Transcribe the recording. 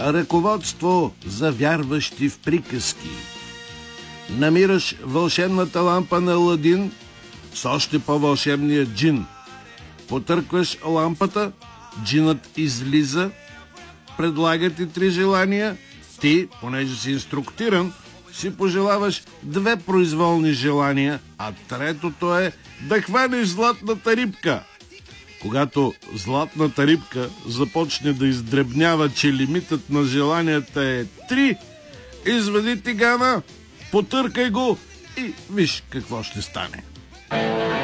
Ръководство за вярващи в приказки. Намираш вълшебната лампа на Аладин с още по-вълшебния джин. Потъркваш лампата, джинът излиза, предлага ти 3 желания. Ти, понеже си инструктиран, си пожелаваш 2 произволни желания, а третото е да хванеш златната рибка. Когато златната рибка започне да издребнява, че лимитът на желанията е 3, извади тигана, потъркай го и виж какво ще стане.